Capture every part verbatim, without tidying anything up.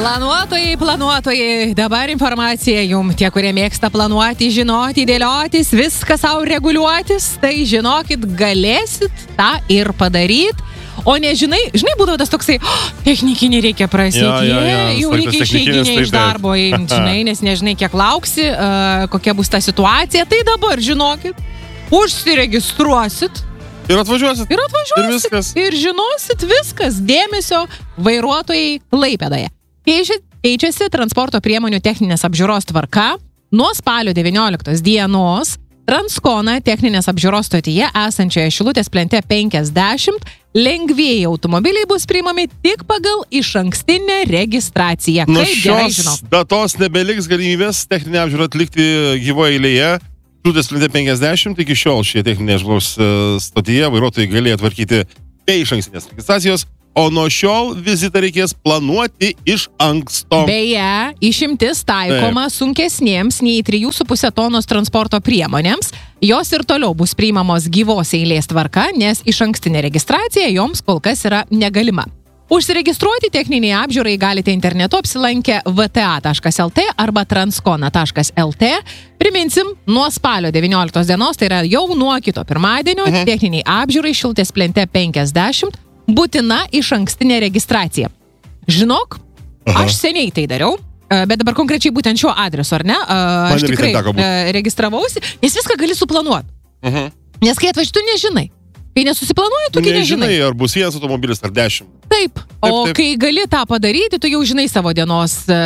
Planuotojai, planuotojai, dabar informacija jums, tie, kurie mėgsta planuoti, žinoti, dėliotis, viską savo reguliuotis, tai žinokit, galėsit tą ir padaryti. O nežinai, žinai, būdavo tas toksai, oh, technikinį reikia prasidėti, ja, ja, ja, jau reikia išeiginę iš darbo, žinai, nes nežinai, kiek lauksi, uh, kokia bus ta situacija, tai dabar žinokit, užsiregistruosit. Ir atvažiuosit. Ir atvažiuosit. Ir viskas. Ir žinosit viskas. Dėmesio vairuotojai Klaipėdoje. Keičiasi transporto priemonių techninės apžiūros tvarka. Nuo spalio devynioliktos dienos Transkona techninės apžiūros stotyje esančioje Šilutės plente penkiasdešimt lengvieji automobiliai bus priimami tik pagal išankstinę registraciją. Nuo Kaip gerai šios žinau. datos nebeliks galimybės techninę apžiūrą atlikti gyvoje eilėje. Šilutės plente penkiasdešimt, iki šiol šie techninės apžiūros stotyje vairuotojai galėjo tvarkyti be išankstinės registracijos, o nuo šiol vizitą reikės planuoti iš anksto. Beje, išimtis taikoma sunkesnėms nei trijų su puse tonos transporto priemonėms. Jos ir toliau bus priimamos gyvos eilės tvarka, nes išankstinė registracija joms kol kas yra negalima. Užsiregistruoti techninį apžiūrai galite internetu apsilankę v t a taškas l t arba transkona taškas l t. Priminsim, nuo spalio devynioliktos dienos, tai yra jau nuo kito pirmadienio, uh-huh. techniniai apžiūrai Šilutės plente penkiasdešimt būtina išankstinė registracija. Žinok, Aha. aš seniai tai dariau, bet dabar konkrečiai būtent šiuo adresu, ar ne? Aš Man tikrai registravausi, nes viską gali suplanuoti. Uh-huh. Nes kai atvažiuoji, tu nežinai. Kai nesusiplanuoji, tu nežinai. Nežinai, ar bus vienas automobilis ar dešimt. Taip, o taip, taip. Kai gali tą padaryti, tu jau žinai savo dienos e,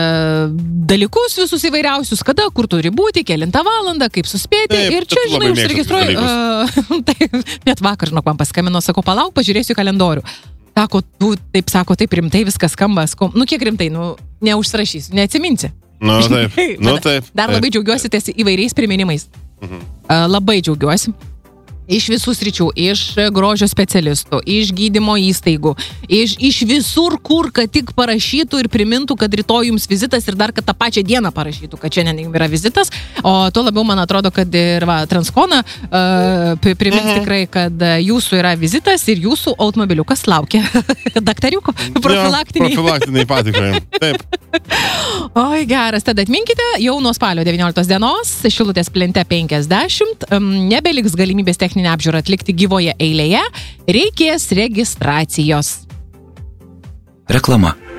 dalykus visus įvairiausius, kada, kur turi būti, kelintą valandą, kaip suspėti. Taip, ir čia, žinai, užsiregistruoji. Uh, taip, net vakar, žinok, man paskambino, sako, palauk, pažiūrėsiu kalendorių. Sako, tu, taip sako, taip rimtai viskas skamba. Sako, nu, kiek rimtai, nu, neužsirašysiu, neatsiminsi. Nu, taip, nu, taip. Dar taip. labai džiaugiuosi ties įvairiais priminimais. Mhm. Uh, labai džiaugiuosi. Iš visų sričių, iš grožio specialistų, iš gydymo įstaigų, iš, iš visur, kur, kad tik parašytų ir primintų, kad rytoj jums vizitas ir dar, kad tą pačią dieną parašytų, kad šiandien jums yra vizitas. O tuo labiau, man atrodo, kad ir va, Transkona uh, primins mhm. tikrai, kad jūsų yra vizitas ir jūsų automobiliukas laukia. Daktariuko, profilaktiniai. Ja, profilaktiniai patikrai. Taip. Oi, geras. Tada atminkite, jau nuo spalio devynioliktos dienos Šilutės plente penkiasdešimt um, nebeliks galimybės techninės apžiūrą atlikti gyvoje eilėje, reikės registracijos. Reklama.